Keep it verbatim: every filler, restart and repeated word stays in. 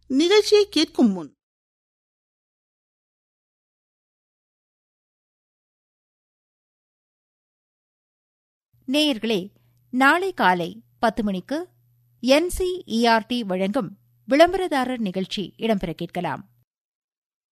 நிகழ்ச்சியை கேட்கும் முன் நேயர்களே, நாளை காலை பத்து மணிக்கு N C E R D வழங்கும் விளம்பரதாரர் நிகழ்ச்சி இடம்பெற கேட்கலாம்.